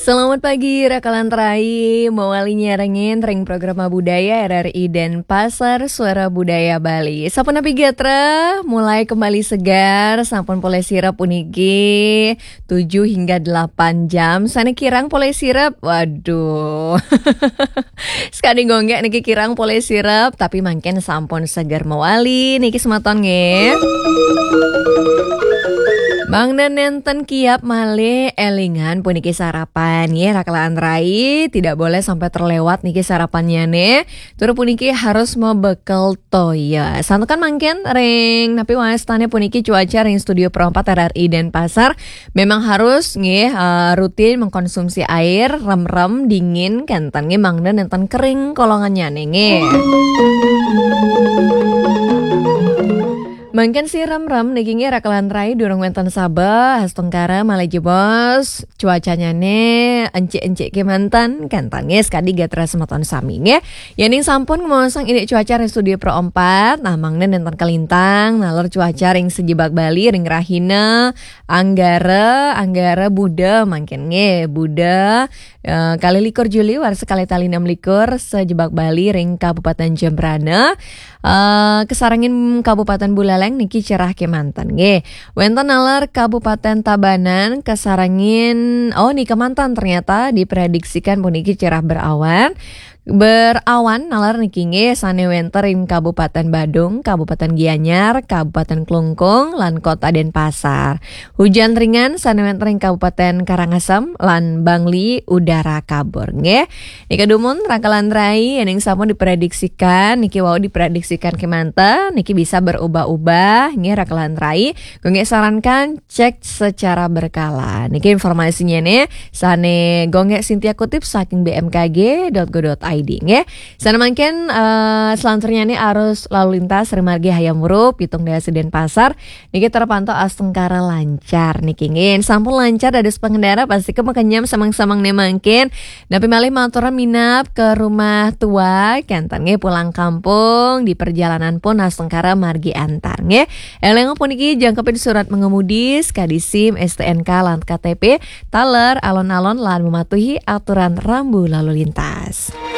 Selamat pagi, Rakalan Terai. Mawali nyarengin ring program budaya RRI Denpasar Suara Budaya Bali. Sampun api gatra, mulai kembali segar, sampun pole sirap unigi 7 hingga 8 jam. Sana kirang pole sirap, waduh. Sekali gonggak niki kirang pole sirap, tapi mangken sampun segar mawali. Niki sematon nge. Bang nenten kiap male elingan puniki sarapan ya Rakalan Rai, tidak boleh sampai terlewat niki sarapannya nih. Turu puniki harus mau bekal toya. Santukan mangken ring tapi wastane puniki cuaca ring studio perempat RRI Denpasar memang harus nggih rutin mengkonsumsi air rem-rem dingin kentan nggih mangda nenten kering kolongannya nggih. Mungkin si rem-rem niki Rakalan Rai durung wenten Sabah hastengkara Malaysia bos. Cuacanya nih encik-encik ke mantan kantannya sekali gatra sematon sami nge. Yaning sampun ngomong ini cuaca ring studio Pro 4. Nah mangnen nenten kelintang nalur cuaca ring sejebak Bali ring Rahina Anggara Buda mangken nge Buda kali likur Juli war sekali tali 6 likur sejebak Bali ring Kabupaten Jembrana. Kesarangin Kabupaten Buleleng niki cerah ke mantan nge. Wenten nalar Kabupaten Tabanan kesarangin nih kemantan ternyata diprediksikan puniki cerah berawan nalar niki nge sane wenter ing Kabupaten Badung, Kabupaten Gianyar, Kabupaten Klungkung, lan Kota Denpasar. Hujan ringan sane wenter ing Kabupaten Karangasem, lan Bangli udara kabur nge. Niki dumun Rakalan Rai yang sampun diprediksikan niki wau diprediksikan kemanta niki bisa berubah-ubah nge Rakalan Rai. Gonge sarankan cek secara berkala. Niki informasinya nih sane gonge Sintia kutip saking bmkg.go.id ya. Sana mangken selanjutnya nih arus lalu lintas Remargi Hayam Wuruk Pitung Daya Denpasar niki terpantau astengkara lancar niki ngin sampun lancar ada pengendara pasti kemakanyam samang-samang nih mangken tapi malih maturan minap ke rumah tua kentan nge pulang kampung di perjalanan pun astengkara margi antar nge eleng pun niki jangkepin surat mengemudi skadi SIM STNK lan KTP taler alon-alon lan mematuhi aturan rambu lalu lintas.